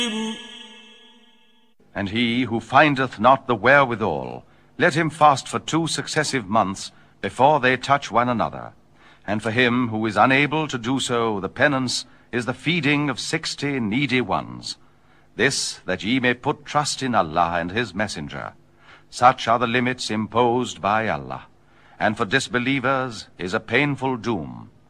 And he who findeth not the wherewithal, let him fast for 2 successive months before they touch one another. And for him who is unable to do so, the penance is the feeding of 60 needy ones. This, that ye may put trust in Allah and his messenger. Such are the limits imposed by Allah. And for disbelievers is a painful doom.